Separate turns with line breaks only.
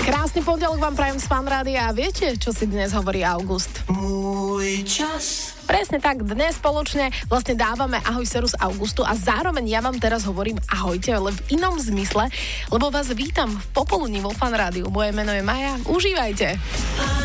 Krásny pondelok vám prajem z Fan Rádia a viete, čo si dnes hovorí August?
Môj čas.
Presne tak, dnes spoločne vlastne dávame ahoj Serus Augustu a zároveň ja vám teraz hovorím ahojte, ale v inom zmysle, lebo vás vítam v popoludní vo Fan Rádiu. Moje meno je Maja, užívajte.